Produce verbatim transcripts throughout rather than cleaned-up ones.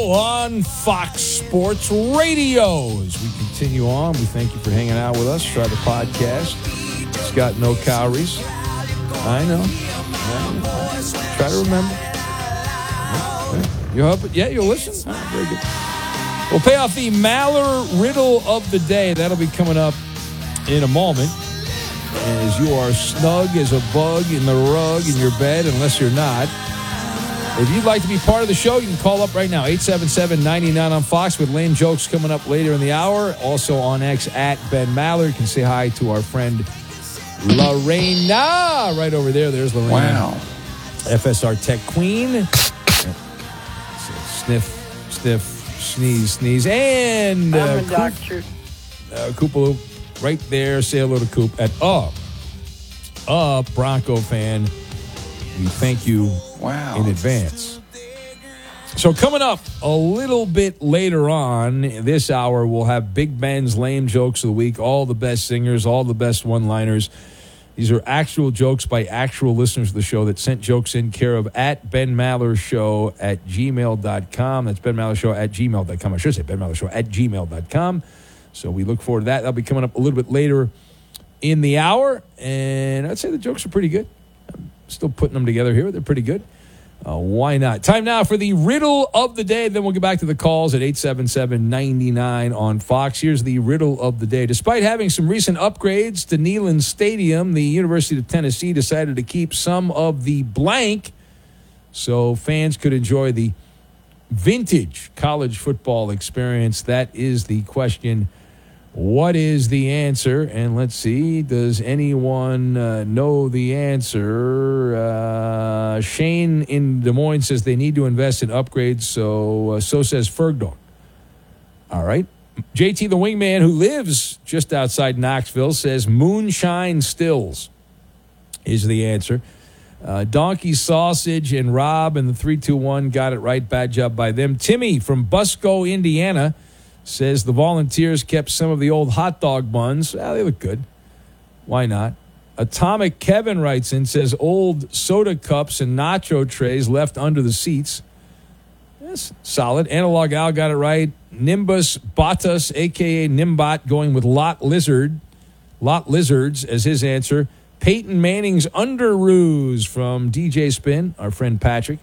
on Fox Sports Radio. As we continue on, we thank you for hanging out with us. Try the podcast. It's got no calories. I know. I know. Try to remember. You hope, yeah, you'll listen? Right, very good. We'll pay off the Maller Riddle of the Day. That'll be coming up in a moment. As you are snug as a bug in the rug in your bed, unless you're not. If you'd like to be part of the show, you can call up right now, eight seven seven, nine nine on Fox, with lame jokes coming up later in the hour. Also on X, at Ben Maller. You can say hi to our friend Lorena. Right over there. There's Lorena. Wow. F S R Tech Queen. Sniff, sniff, sneeze, sneeze. And uh, I'm a Coop, doctor. uh, Koopaloo right there. Say hello to Coop at Up. Up, Bronco fan. We thank you wow. in advance. So coming up a little bit later on this hour, we'll have Big Ben's Lame Jokes of the Week, all the best singers, all the best one-liners. These are actual jokes by actual listeners of the show that sent jokes in care of at Ben Maller Show at gmail dot com. That's Ben Maller Show at gmail dot com. I should say Ben Maller Show at gmail dot com. So we look forward to that. That'll be coming up a little bit later in the hour. And I'd say the jokes are pretty good. I'm still putting them together here. They're pretty good. Uh, why not? Time now for the riddle of the day. Then we'll get back to the calls at eight seven seven, nine nine on Fox. Here's the riddle of the day. Despite having some recent upgrades to Neyland Stadium, the University of Tennessee decided to keep some of the blank so fans could enjoy the vintage college football experience. That is the question. What is the answer? And let's see, does anyone uh, know the answer? Uh, Shane in Des Moines says they need to invest in upgrades, so uh, so says Fergdog. All right. J T the Wingman, who lives just outside Knoxville, says Moonshine Stills is the answer. Uh, Donkey Sausage and Rob and the three two one got it right. Bad job by them. Timmy from Busco, Indiana, says the Volunteers kept some of the old hot dog buns. Well, they look good. Why not? Atomic Kevin writes in, says old soda cups and nacho trays left under the seats. That's solid. Analog Al got it right. Nimbus Batas, a k a. Nimbot, going with Lot Lizard. Lot Lizards as his answer. Peyton Manning's Underoos from D J Spin, our friend Patrick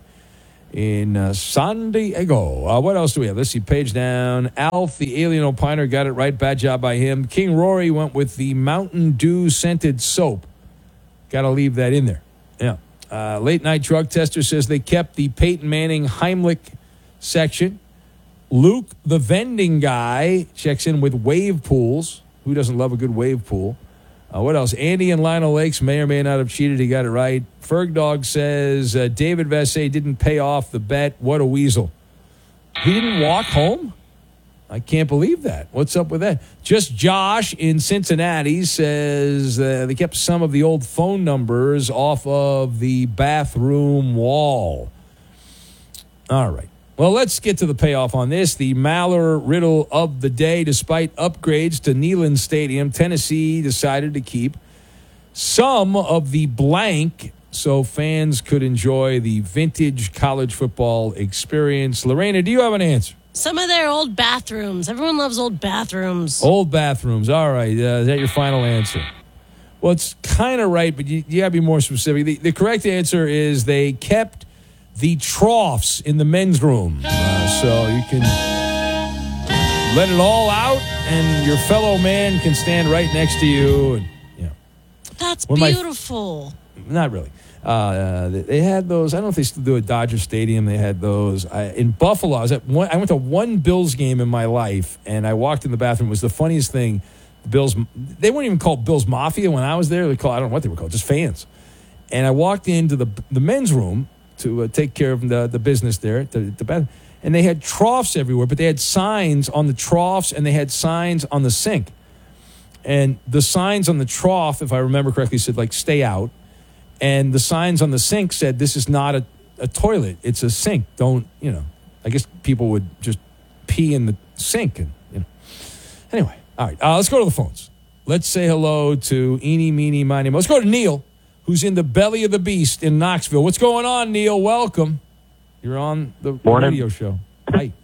in uh, San Diego. Uh, what else do we have? Let's see. Page down. Alf, the Alien Opiner, got it right. Bad job by him. King Rory went with the Mountain Dew scented soap. Got to leave that in there. Yeah. Uh, Late Night Drug Tester says they kept the Peyton Manning Heimlich section. Luke, the vending guy, checks in with wave pools. Who doesn't love a good wave pool? Uh, what else? Andy and Lionel Lakes may or may not have cheated. He got it right. Fergdog says uh, David Vassay didn't pay off the bet. What a weasel. He didn't walk home? I can't believe that. What's up with that? Just Josh in Cincinnati says uh, they kept some of the old phone numbers off of the bathroom wall. All right. Well, let's get to the payoff on this. The Maller Riddle of the Day. Despite upgrades to Neyland Stadium, Tennessee decided to keep some of the blank so fans could enjoy the vintage college football experience. Lorena, do you have an answer? Some of their old bathrooms. Everyone loves old bathrooms. Old bathrooms. All right. Uh, is that your final answer? Well, it's kind of right, but you, you got to be more specific. The, the correct answer is they kept the troughs in the men's room. Uh, so you can let it all out, and your fellow man can stand right next to you. And, you know. That's One of my- beautiful. Not really. Uh, they had those. I don't know if they still do at Dodger Stadium. They had those I, in Buffalo. I was at one. I went to one Bills game in my life, and I walked in the bathroom. It was the funniest thing. The Bills. They weren't even called Bills Mafia when I was there. They called. I don't know what they were called. Just fans. And I walked into the the men's room to uh, take care of the the business there. The, the bathroom, and they had troughs everywhere, but they had signs on the troughs, and they had signs on the sink. And the signs on the trough, if I remember correctly, said like "Stay out." And the signs on the sink said, this is not a, a toilet. It's a sink. Don't, you know. I guess people would just pee in the sink. And you know. Anyway, all right. Uh, let's go to the phones. Let's say hello to Eeny, Meeny, Miny. Let's go to Neil, who's in the belly of the beast in Knoxville. What's going on, Neil? Welcome. You're on the Morning. radio show. Hi.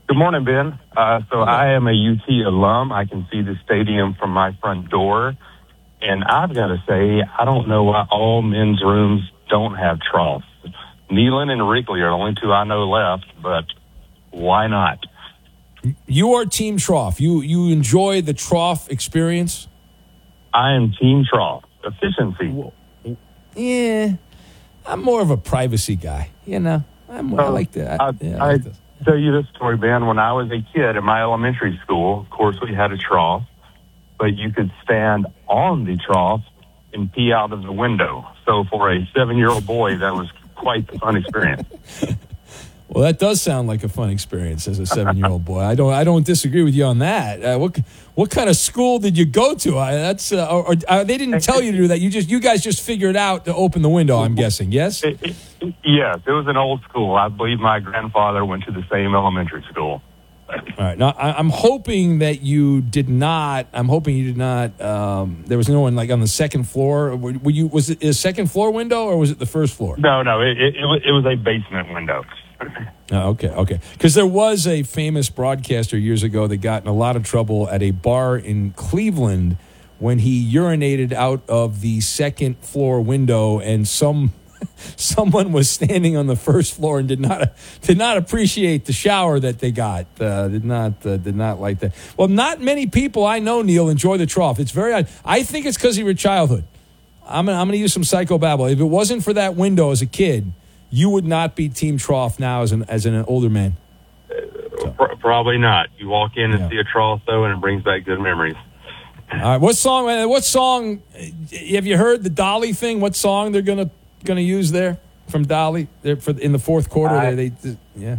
Good morning, Ben. Uh, so I am a U T alum. I can see the stadium from my front door. And I've got to say, I don't know why all men's rooms don't have troughs. Neyland and Wrigley are the only two I know left, but why not? You are Team Trough. You you enjoy the trough experience? I am Team Trough. Efficiency. Yeah. I'm more of a privacy guy, you know. I'm more, I like that. I, yeah, I, I I like tell you this story, Ben. When I was a kid in my elementary school, of course, we had a trough, but you could stand on the trough and pee out of the window. So for a seven-year-old boy, that was quite the fun experience. Well, that does sound like a fun experience as a seven-year-old boy. I don't, I don't disagree with you on that. Uh, what, what kind of school did you go to? I, that's, uh, or, or uh, they didn't tell you to do that. You just, you guys just figured out to open the window. I'm guessing, yes. It, it, yes, it was an old school. I believe my grandfather went to the same elementary school. All right. Now, I, I'm hoping that you did not. I'm hoping you did not. Um, there was no one like on the second floor. Were, were you? Was it a second floor window or was it the first floor? No, no. It, it, it, was, it was a basement window. Oh, okay, okay. Because there was a famous broadcaster years ago that got in a lot of trouble at a bar in Cleveland when he urinated out of the second floor window, and some someone was standing on the first floor and did not did not appreciate the shower that they got. Uh, did not uh, did not like that. Well, not many people I know, Neil, enjoy the trough. It's very odd. I think it's because of your childhood. I'm gonna, I'm going to use some psychobabble. If it wasn't for that window as a kid, you would not be Team Trough now as an as an older man. So. Probably not. You walk in and yeah. see a trough, though, and it brings back good memories. All right, what song? What song? Have you heard the Dolly thing? What song they're gonna gonna use there from Dolly? They're for in the fourth quarter. I, they, they yeah.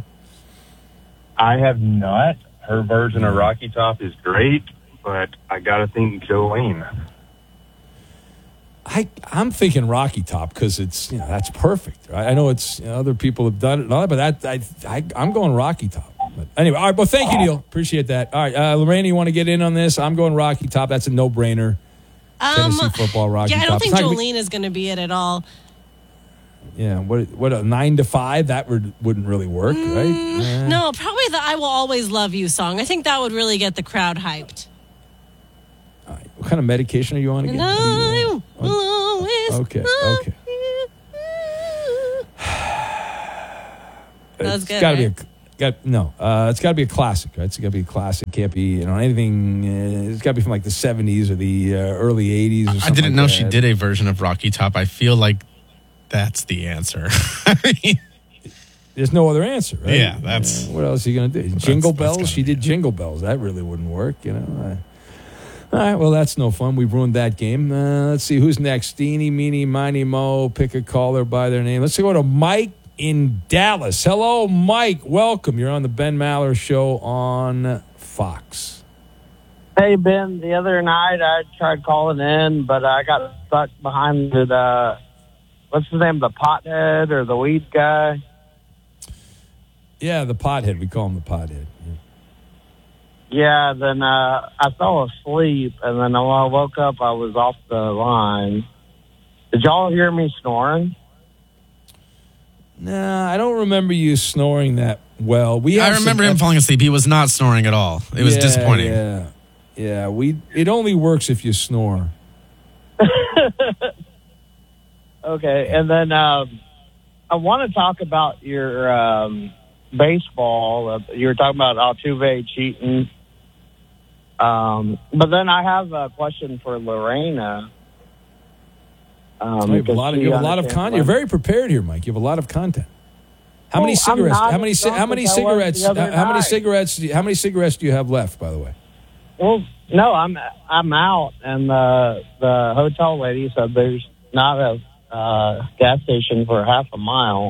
I have not. Her version of Rocky Top is great, but I gotta think Jolene. I, I'm thinking Rocky Top because it's, you know, that's perfect. Right? I know it's, you know, other people have done it and all that, but that, I, I, I'm going Rocky Top. But anyway, all right, well, thank you, Neil. Appreciate that. All right, uh, Lorraine, you want to get in on this? I'm going Rocky Top. That's a no-brainer. Um, Tennessee football, Rocky Top. Yeah, I don't Top. think Jolene be, is going to be it at all. Yeah, what, what a nine to five? That would, wouldn't really work, mm, right? Eh. No, probably the I Will Always Love You song. I think that would really get the crowd hyped. All right. What kind of medication are you on again? No, will always okay, love okay. You. That was good. Got to right? be a got no. Uh, it's got to be a classic, right? It's got to be a classic. Can't be you know anything. Uh, it's got to be from like the seventies or the uh, early eighties. Or something I didn't like know that. she did a version of Rocky Top. I feel like that's the answer. I mean, there's no other answer, right? Yeah, that's. Uh, what else are you gonna do? Jingle that's, Bells. That's she did Jingle Bells. That really wouldn't work, you know. Uh, all right, well, that's no fun. We've ruined that game. Uh, let's see who's next. Eeny, meeny, miny, mo. Pick a caller by their name. Let's go to Mike in Dallas. Hello, Mike. Welcome. You're on the Ben Maller Show on Fox. Hey, Ben. The other night I tried calling in, but I got stuck behind the, uh, what's his name, the pothead or the weed guy? Yeah, the pothead. We call him the pothead. Yeah. Yeah, then uh, I fell asleep, and then when I woke up, I was off the line. Did y'all hear me snoring? Nah, I don't remember you snoring that well. We I remember some, him falling asleep. He was not snoring at all. It was yeah, disappointing. Yeah, yeah. We it only works if you snore. Okay, and then um, I want to talk about your um, baseball. Uh, you were talking about Altuve cheating. Um, but then I have a question for Lorena. Um, you have a lot of, you have a lot of content. You're very prepared here, Mike. You have a lot of content. How many Oh, I'm cigarettes? not How many? as ci- How drunk many as I was cigarettes? the other How many night. cigarettes? Do you, how many cigarettes do you have left? By the way. Well, no, I'm I'm out, and the the hotel lady said there's not a uh, gas station for half a mile.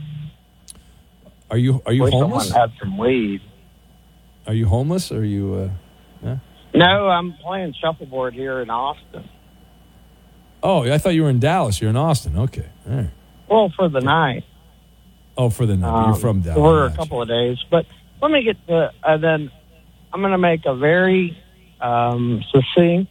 Are you are you Wish homeless? someone had some weed. Are you homeless? Or are you? Uh, yeah? No, I'm playing shuffleboard here in Austin. Oh, I thought you were in Dallas. You're in Austin. Okay. All right. Well, for the night. Oh, for the night. Um, You're from Dallas. For a Gotcha. couple of days. But let me get to, uh, then I'm going to make a very um, succinct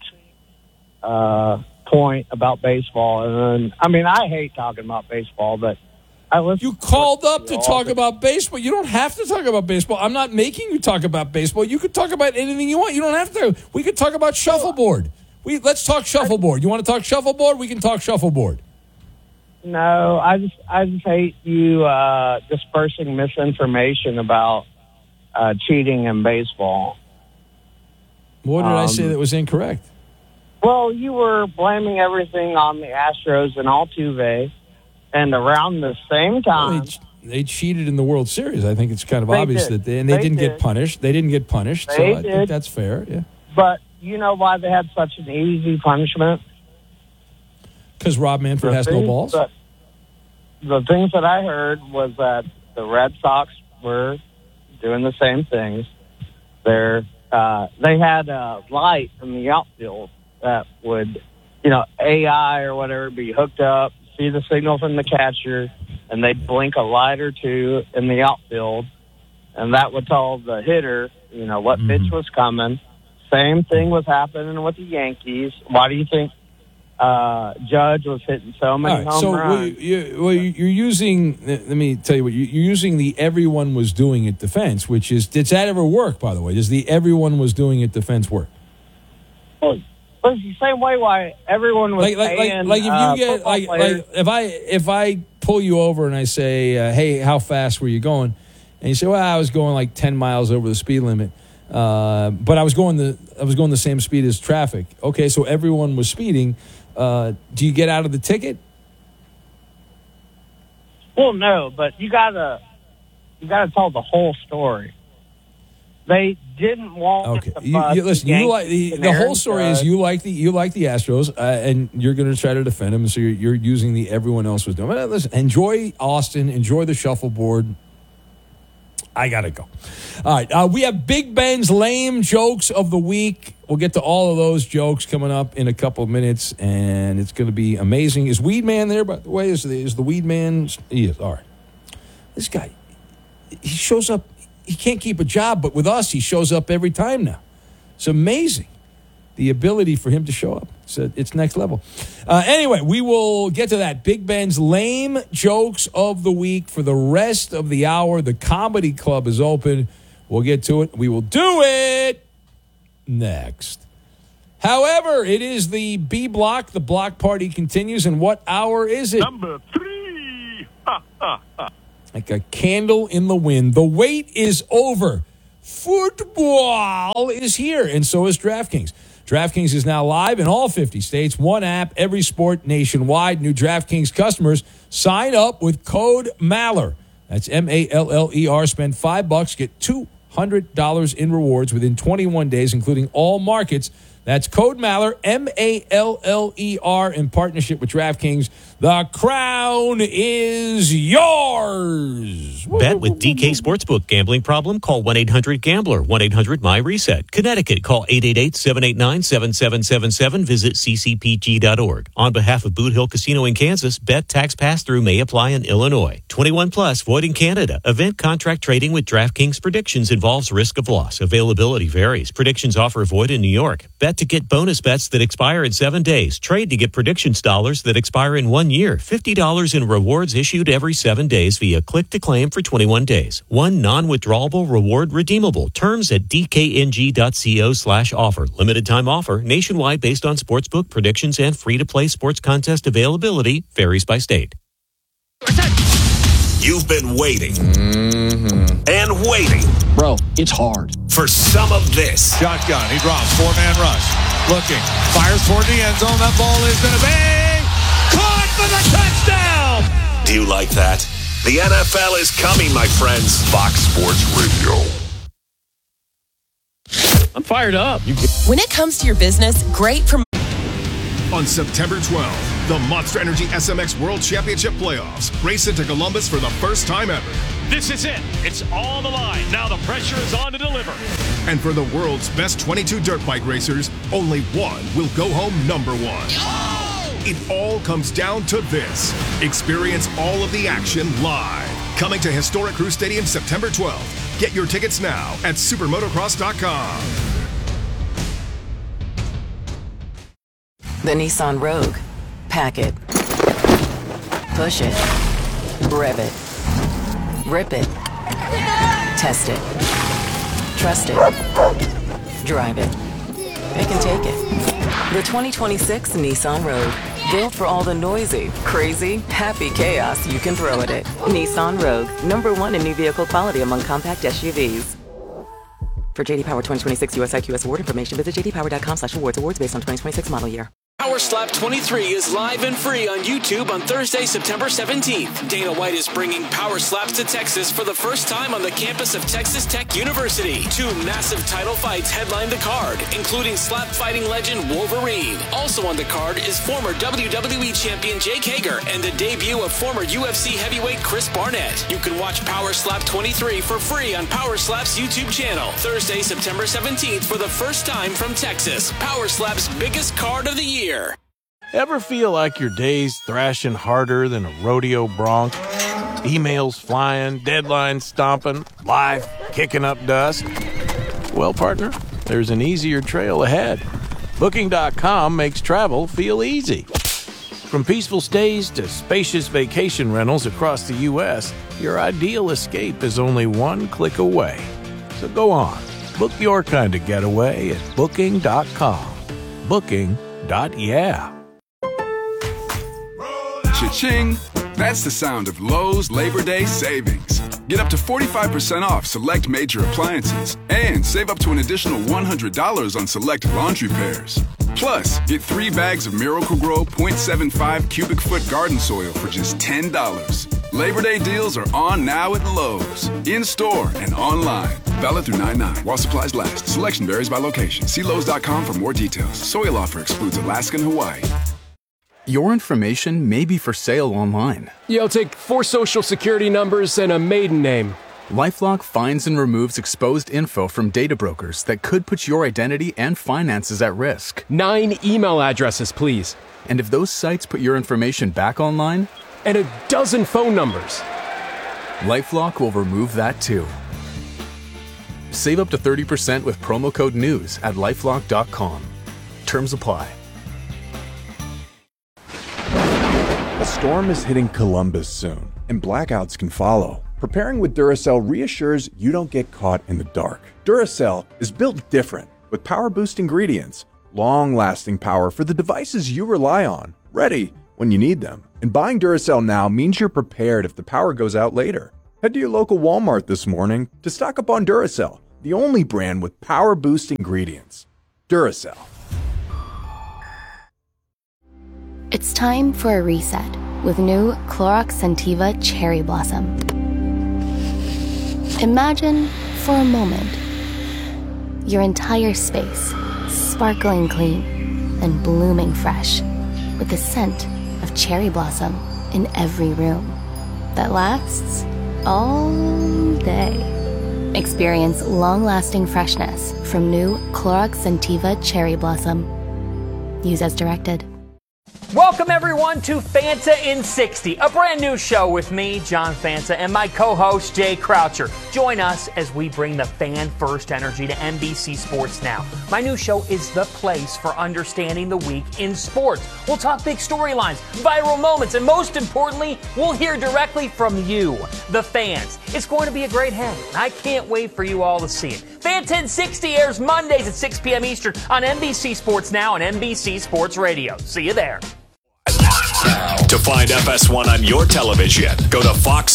uh, point about baseball. And then, I mean, I hate talking about baseball, but I listen You called to up to all talk the- about baseball. You don't have to talk about baseball. I'm not making you talk about baseball. You could talk about anything you want. You don't have to. We could talk about shuffleboard. We let's talk shuffleboard. You want to talk shuffleboard? We can talk shuffleboard. No, I just I just hate you uh, dispersing misinformation about uh, cheating in baseball. What did I say Um, that was incorrect? Well, you were blaming everything on the Astros and Altuve, and around the same Well, time, they, ch- they cheated in the World Series. I think it's kind of They obvious did. that they and they, They didn't get did. punished. They didn't get punished. so They I think did. that's fair. Yeah, but you know why they had such an easy punishment? because Rob Manfred The has no things balls. that- the things that I heard was that the Red Sox were doing the same things. They're, uh, they had a light in the outfield that would, you know, A I or whatever, be hooked up, see the signal from the catcher, and they'd blink a light or two in the outfield, and that would tell the hitter, you know, what Mm-hmm. pitch was coming. Same thing was happening with the Yankees. Why do you think uh, Judge was hitting so All many right, home so well, runs? you, you, well, you- you're using. Let me tell you what you- you're using the everyone was doing it defense, which is does that ever work? By the way, does the everyone was doing it defense work? Well, it's the same way why everyone was Like, like, like, paying, like if you uh, get football like, players. like if I if I pull you over and I say, uh, hey, how fast were you going? And you say, well, I was going like ten miles over the speed limit, uh, but I was going the I was going the same speed as traffic. Okay, so everyone was speeding. Uh, do you get out of the ticket? Well, no, but you gotta you gotta tell the whole story. They didn't want Okay, to you, bust you, listen. the You like the, Yankees the and whole Aaron story is Judge. you like the you like the Astros, uh, and you're going to try to defend them. So you're, you're using the everyone else was doing. But listen, enjoy Austin, enjoy the shuffleboard. I gotta go. All right, uh, we have Big Ben's lame jokes of the week. We'll get to all of those jokes coming up in a couple of minutes, and it's going to be amazing. Is Weed Man there? By the way, is the, is the Weed Man? He is. All right. This guy, he shows up. He can't keep a job, but with us, he shows up every time now. It's amazing, the ability for him to show up. It's, a, it's next level. Uh, anyway, we will get to that. Big Ben's lame jokes of the week for the rest of the hour. The Comedy Club is open. We'll get to it. We will do it next. However, it is the B block. The block party continues. And what hour is it? Number three. Ha, ha, ha. Like a candle in the wind. The wait is over. Football is here, and so is DraftKings. DraftKings is now live in all fifty states. One app, every sport nationwide. New DraftKings customers sign up with code Maller. That's M A L L E R. Spend five bucks, get two hundred dollars in rewards within twenty-one days, including all markets. That's code Maller, M A L L E R, in partnership with DraftKings. The crown is yours. Bet with D K Sportsbook. Gambling problem? Call one eight hundred gambler, one eight hundred my reset. Connecticut, call eight eight eight, seven eight nine, seven seven seven seven. Visit c c p g dot org. On behalf of Boot Hill Casino in Kansas, bet tax pass-through may apply in Illinois. twenty-one plus, void in Canada. Event contract trading with DraftKings predictions involves risk of loss. Availability varies. Predictions offer void in New York. Bet to get bonus bets that expire in seven days. Trade to get predictions dollars that expire in one year. fifty dollars in rewards issued every seven days via click to claim for twenty-one days. One non-withdrawable reward redeemable. Terms at d k n g dot co slash offer. Limited time offer. Nationwide based on sportsbook predictions and free-to-play sports contest availability. Varies by state. You've been waiting and waiting Bro, it's hard. for some of this. Shotgun. He drops. Four-man rush. Looking. Fires toward the end zone. That ball is going to be caught for the touchdown. Do you like that? The N F L is coming, my friends. Fox Sports Radio. I'm fired up. When it comes to your business, great from On September twelfth, the Monster Energy S M X World Championship Playoffs race into Columbus for the first time ever. This is it. It's on the line. Now the pressure is on to deliver. And for the world's best twenty-two dirt bike racers, only one will go home number one. It all comes down to this. Experience all of the action live. Coming to historic Crew Stadium September twelfth. Get your tickets now at supermotocross dot com. the Nissan Rogue. Pack it. Push it. Rev it. Rip it. Test it. Trust it. Drive it. Pick and take it. The twenty twenty-six Nissan Rogue. Built for all the noisy, crazy, happy chaos you can throw at it. Nissan Rogue. Number one in new vehicle quality among compact S U Vs. For J D Power twenty twenty-six U S I Q S award information, visit j d power dot com slash awards. Awards based on twenty twenty-six model year. Power Slap twenty-three is live and free on YouTube on Thursday, September seventeenth. Dana White is bringing Power Slaps to Texas for the first time on the campus of Texas Tech University. Two massive title fights headline the card, including slap fighting legend Wolverine. Also on the card is former W W E champion Jake Hager and the debut of former U F C heavyweight Chris Barnett. You can watch Power Slap twenty-three for free on Power Slap's YouTube channel. Thursday, September seventeenth for the first time from Texas. Power Slap's biggest card of the year. Ever feel like your day's thrashing harder than a rodeo bronc? Emails flying, deadlines stomping, life kicking up dust? Well, partner, there's an easier trail ahead. Booking dot com makes travel feel easy. From peaceful stays to spacious vacation rentals across the U S, your ideal escape is only one click away. So go on, book your kind of getaway at Booking dot com. Booking. Dot yeah. Cha-ching! That's the sound of Lowe's Labor Day savings. Get up to forty-five percent off select major appliances and save up to an additional one hundred dollars on select laundry pairs. Plus, get three bags of Miracle-Gro point seven five cubic foot garden soil for just ten dollars. Labor Day deals are on now at Lowe's. In-store and online. Valid through nine nine while supplies last. Selection varies by location. See Lowe's dot com for more details. Soil offer excludes Alaska and Hawaii. Your information may be for sale online. Yeah, I'll take four social security numbers and a maiden name. LifeLock finds and removes exposed info from data brokers that could put your identity and finances at risk. Nine email addresses, please. And if those sites put your information back online? And a dozen phone numbers. LifeLock will remove that too. Save up to thirty percent with promo code NEWS at lifelock dot com. Terms apply. A storm is hitting Columbus soon, and blackouts can follow. Preparing with Duracell reassures you don't get caught in the dark. Duracell is built different, with power-boost ingredients, long-lasting power for the devices you rely on, ready when you need them. And buying Duracell now means you're prepared if the power goes out later. Head to your local Walmart this morning to stock up on Duracell, the only brand with power-boost ingredients. Duracell. It's time for a reset with new Clorox Scentiva Cherry Blossom. Imagine, for a moment, your entire space sparkling clean and blooming fresh with the scent of cherry blossom in every room that lasts all day. Experience long-lasting freshness from new Clorox Scentiva Cherry Blossom. Use as directed. Welcome, everyone, to Fanta in sixty, a brand new show with me, John Fanta, and my co-host, Jay Croucher. Join us as we bring the fan-first energy to N B C Sports Now. My new show is the place for understanding the week in sports. We'll talk big storylines, viral moments, and most importantly, we'll hear directly from you, the fans. It's going to be a great hang, and I can't wait for you all to see it. Fanta in sixty airs Mondays at six p.m. Eastern on N B C Sports Now and N B C Sports Radio. See you there. To find F S one on your television, go to fox